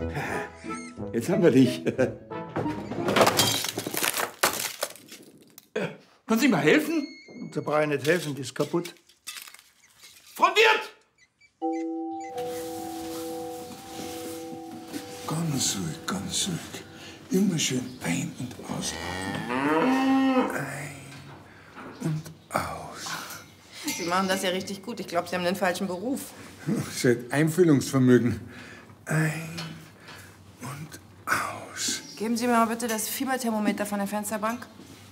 Jetzt haben wir dich. Können Sie mal helfen? Da brauche ich nicht helfen, die ist kaputt. Frontiert! Ganz ruhig, ganz ruhig. Immer schön ein- und ausatmen. Ein- und aus. Sie machen das ja richtig gut. Ich glaube, Sie haben den falschen Beruf. Sie hat Einfühlungsvermögen. Ein- und aus. Geben Sie mir mal bitte das Fieberthermometer von der Fensterbank.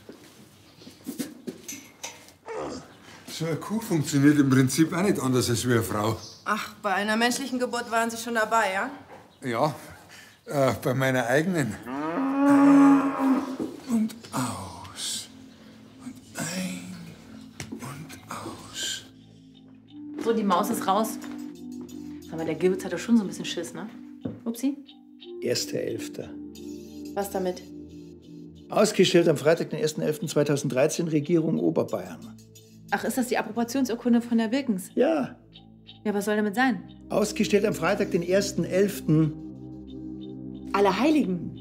So eine Kuh funktioniert im Prinzip auch nicht anders als wie eine Frau. Ach, bei einer menschlichen Geburt waren Sie schon dabei, ja? Ja, bei meiner eigenen. Ein- und aus. Und ein- und aus. So, die Maus ist raus. Aber der Gibbets hatte schon so ein bisschen Schiss, ne? Upsi. 1.11. Was damit? Ausgestellt am Freitag, den 1.11.2013, Regierung Oberbayern. Ach, ist das die Approbationsurkunde von der Wilkens? Ja, Ja, was soll damit sein? ausgestellt am Freitag, den 1.11. Allerheiligen.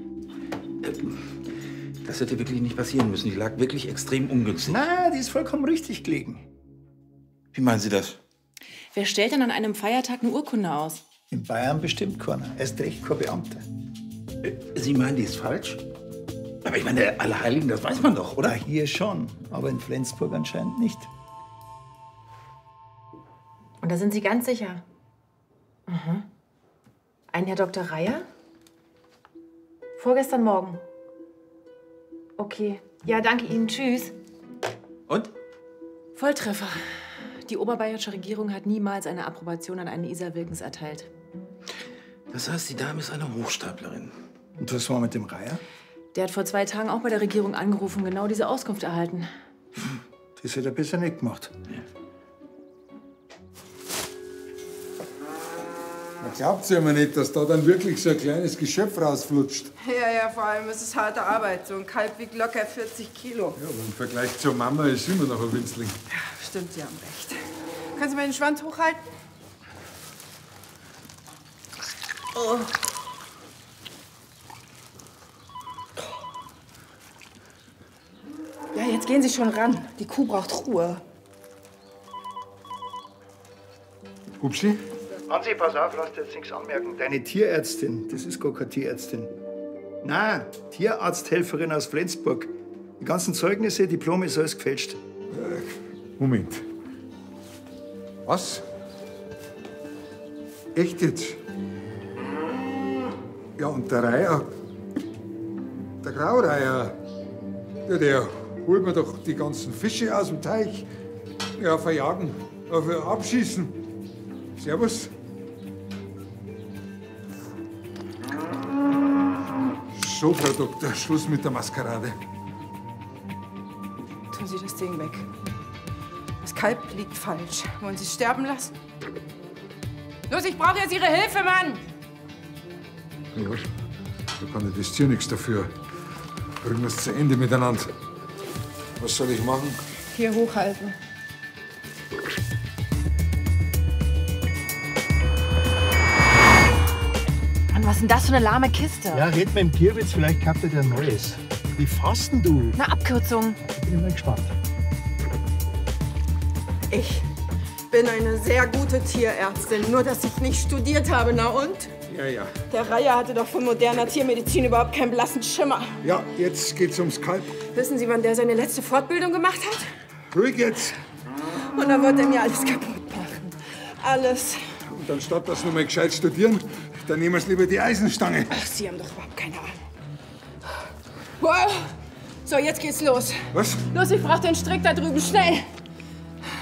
Das hätte wirklich nicht passieren müssen. Die lag wirklich extrem ungünstig. Na, die ist vollkommen richtig gelegen. Wie meinen Sie das? Wer stellt denn an einem Feiertag eine Urkunde aus? In Bayern bestimmt keiner. Erst recht kein Beamter. Sie meinen, die ist falsch? Aber ich meine, der Allerheiligen, das weiß man doch, Na, oder? hier schon, aber in Flensburg anscheinend nicht. Und da sind Sie ganz sicher? Mhm. Ein Herr Dr. Reier? Vorgestern Morgen. Okay. Ja, danke Ihnen. Tschüss. Und? Volltreffer. Die oberbayerische Regierung hat niemals eine Approbation an eine Isa Wilkens erteilt. Das heißt, die Dame ist eine Hochstaplerin. Und was war mit dem Reiher? Der hat vor 2 Tagen auch bei der Regierung angerufen und genau diese Auskunft erhalten. Das hat er besser nicht gemacht. Man glaubt ja immer nicht, dass da dann wirklich so ein kleines Geschöpf rausflutscht. Ja, vor allem ist es harte Arbeit. So ein Kalb wiegt locker 40 Kilo. Ja, aber im Vergleich zur Mama ist immer noch ein Winzling. Stimmt, Sie haben recht. Können Sie mal den Schwanz hochhalten? Oh. Ja, jetzt gehen Sie schon ran. Die Kuh braucht Ruhe. Hupsi? Hansi, pass auf, lass dir jetzt nichts anmerken. Deine Tierärztin, das ist gar keine Tierärztin. Nein, Tierarzthelferin aus Flensburg. Die ganzen Zeugnisse, Diplome, ist alles gefälscht. Moment. Was? Echt jetzt? Ja, und der Reiher, der Graureiher, ja, der holt mir doch die ganzen Fische aus dem Teich. Ja, verjagen, für abschießen. Servus. So, Frau Doktor, Schluss mit der Maskerade. Tun Sie das Ding weg. Das Kalb liegt falsch. Wollen Sie es sterben lassen? Los, ich brauche jetzt Ihre Hilfe, Mann! Ja, da kann das Tier nichts dafür. Bringen wir es zu Ende miteinander. Was soll ich machen? Hier hochhalten. Mann, was ist denn das für eine lahme Kiste? Ja, red mit dem Tierwitz, vielleicht habt ihr ein Neues. Wie fasten du? Eine Abkürzung. Ich bin mal gespannt. Ich bin eine sehr gute Tierärztin, nur dass ich nicht studiert habe. Na und? Ja. Der Reiher hatte doch von moderner Tiermedizin überhaupt keinen blassen Schimmer. Ja, jetzt geht's ums Kalb. Wissen Sie, wann der seine letzte Fortbildung gemacht hat? Ruhig jetzt. Und dann wird er mir alles kaputt machen. Alles. Und anstatt dass wir mal gescheit studieren, dann nehmen wir lieber die Eisenstange. Ach, Sie haben doch überhaupt keine Ahnung. Wow. So, jetzt geht's los. Was? Los, ich brauche den Strick da drüben, schnell.